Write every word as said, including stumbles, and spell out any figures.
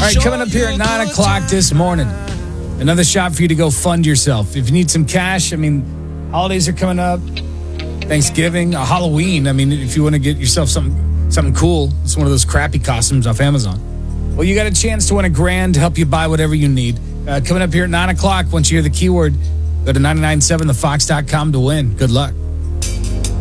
right, coming up here at nine o'clock this morning, another shot for you to go fund yourself. If you need some cash, I mean, holidays are coming up. Thanksgiving, uh, Halloween. I mean, if you want to get yourself something something cool, it's one of those crappy costumes off Amazon. Well, you got a chance to win a grand to help you buy whatever you need. Uh, coming up here at nine o'clock, once you hear the keyword, go to nine nine seven the fox dot com to win. Good luck.